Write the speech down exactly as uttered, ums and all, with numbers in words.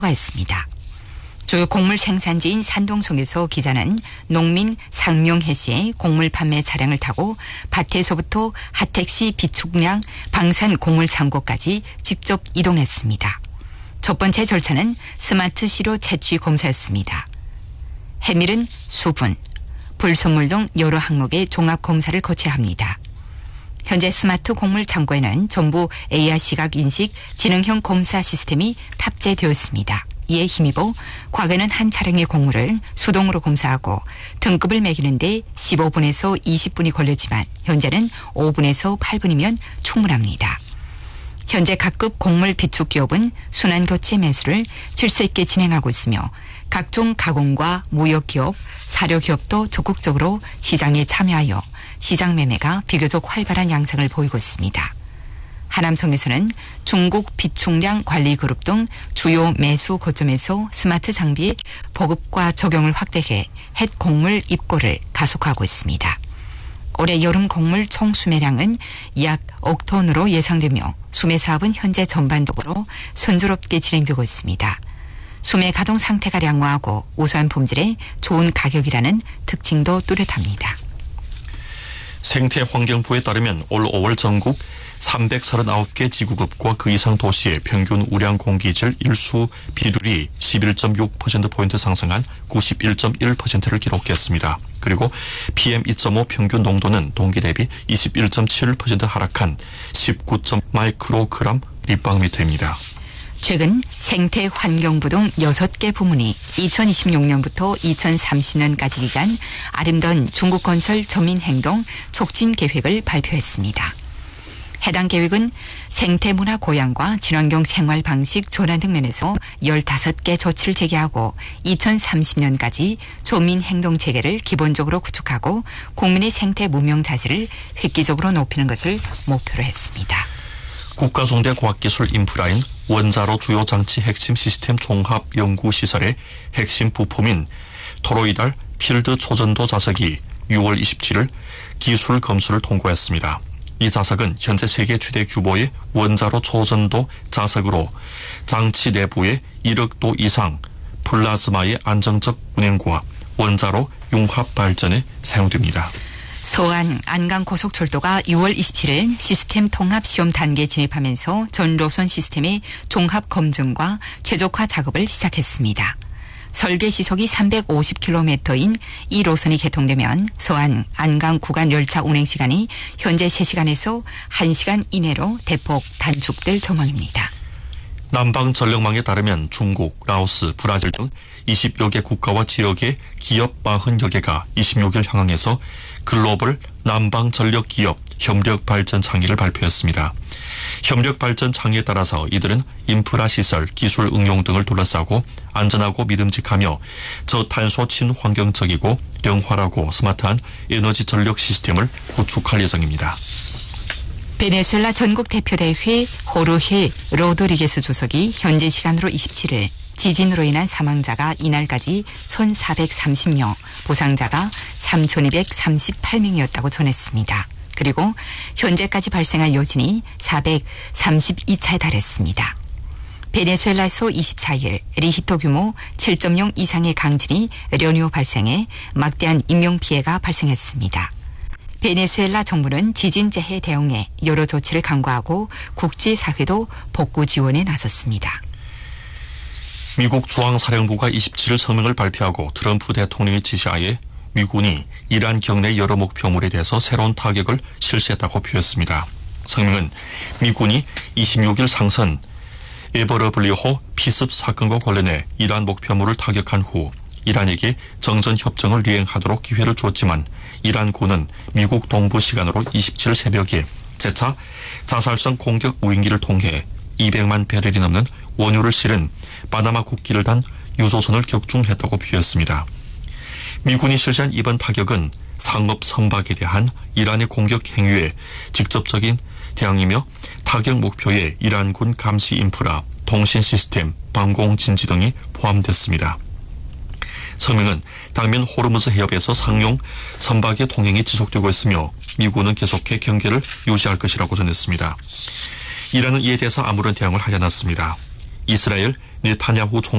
했습니다. 주 곡물 생산지인 산동송에서 기자는 농민 상명혜 씨의 곡물 판매 차량을 타고 밭에서부터 하택시 비축량 방산 곡물 창고까지 직접 이동했습니다. 첫 번째 절차는 스마트 시로 채취 검사였습니다. 해밀은 수분, 불순물 등 여러 항목의 종합 검사를 거쳐야 합니다. 현재 스마트 곡물 창고에는 전부 에이아이 시각 인식 지능형 검사 시스템이 탑재되었습니다. 이에 힘입어 과거에는 한 차량의 곡물을 수동으로 검사하고 등급을 매기는데 십오 분에서 이십 분이 걸렸지만 현재는 오 분에서 팔 분이면 충분합니다. 현재 각급 곡물 비축 기업은 순환 교체 매수를 질서 있게 진행하고 있으며 각종 가공과 무역 기업, 사료 기업도 적극적으로 시장에 참여하여 시장 매매가 비교적 활발한 양상을 보이고 있습니다. 하남성에서는 중국 비축량 관리 그룹 등 주요 매수 거점에서 스마트 장비의 보급과 적용을 확대해 햇 곡물 입고를 가속화하고 있습니다. 올해 여름 곡물 총 수매량은 약 억 톤으로 예상되며 수매 사업은 현재 전반적으로 순조롭게 진행되고 있습니다. 수매 가동 상태가 양호하고 우수한 품질의 좋은 가격이라는 특징도 뚜렷합니다. 생태환경부에 따르면 올 오월 전국 삼백삼십구 개 지구급과 그 이상 도시의 평균 우량 공기질 일수 비율이 십일 점 육 퍼센트포인트 상승한 구십일 점 일 퍼센트를 기록했습니다. 그리고 피엠 이 점 오 평균 농도는 동기 대비 이십일 점 칠 퍼센트 하락한 십구 점 마이크로그램立方미터입니다. 최근 생태환경부 등 여섯 개 부문이 이천이십육 년부터 이천삼십 년까지 기간 아름다운 중국 건설 전민행동 촉진 계획을 발표했습니다. 해당 계획은 생태문화 고양과 친환경 생활 방식 전환 등 면에서 열다섯 개 조치를 제기하고 이천삼십 년까지 조민행동 체계를 기본적으로 구축하고 국민의 생태 문명 자세를 획기적으로 높이는 것을 목표로 했습니다. 국가종대 과학기술 인프라인 원자로 주요 장치 핵심 시스템 종합 연구시설의 핵심 부품인 토로이달 필드 초전도 자석이 유월 이십칠일 기술 검수를 통과했습니다. 이 자석은 현재 세계 최대 규모의 원자로 초전도 자석으로 장치 내부에 일억 도 이상 플라즈마의 안정적 운행과 원자로 융합 발전에 사용됩니다. 서안 안강고속철도가 유월 이십칠일 시스템 통합 시험 단계에 진입하면서 전 노선 시스템의 종합 검증과 최적화 작업을 시작했습니다. 설계 시속이 삼백오십 킬로미터인 이 노선이 개통되면 서안 안강 구간 열차 운행 시간이 현재 세 시간에서 한 시간 이내로 대폭 단축될 전망입니다. 남방 전력망에 따르면 중국, 라오스, 브라질 등 이십여 개 국가와 지역의 기업 사십여 개가 이십육 일 향항에서 글로벌 남방 전력 기업 협력 발전倡의를 발표했습니다. 협력 발전倡의에 따라서 이들은 인프라 시설, 기술 응용 등을 둘러싸고 안전하고 믿음직하며 저탄소 친환경적이고 영활하고 스마트한 에너지 전력 시스템을 구축할 예정입니다. 베네수엘라 전국 대표대회 호르헤 로드리게스 주석이 현지 시간으로 이십칠일 지진으로 인한 사망자가 이날까지 천사백삼십 명, 부상자가 삼천이백삼십팔 명이었다고 전했습니다. 그리고 현재까지 발생한 여진이 사백삼십이 차에 달했습니다. 베네수엘라에서 이십사일 리히터 규모 칠 점 영 이상의 강진이 연이어 발생해 막대한 인명피해가 발생했습니다. 베네수엘라 정부는 지진재해 대응에 여러 조치를 강구하고 국제사회도 복구 지원에 나섰습니다. 미국 중앙사령부가 이십칠일 성명을 발표하고 트럼프 대통령의 지시하에 미군이 이란 경내 여러 목표물에 대해서 새로운 타격을 실시했다고 표했습니다. 성명은 미군이 이십육일 상선 에버러블리호 피습 사건과 관련해 이란 목표물을 타격한 후 이란에게 정전협정을 이행하도록 기회를 주었지만 이란군은 미국 동부 시간으로 이십칠일 새벽에 재차 자살성 공격 무인기를 통해 이백만 배럴이 넘는 원유를 실은 바나마 국기를 단 유조선을 격중했다고 표했습니다. 미군이 실시한 이번 타격은 상업 선박에 대한 이란의 공격 행위에 직접적인 대응이며 타격 목표에 이란군 감시 인프라, 통신 시스템, 방공 진지 등이 포함됐습니다. 성명은 당면 호르무즈 해협에서 상용 선박의 통행이 지속되고 있으며 미군은 계속해 경계를 유지할 것이라고 전했습니다. 이란은 이에 대해서 아무런 대응을 하지 않았습니다. 이스라엘 네타냐후 총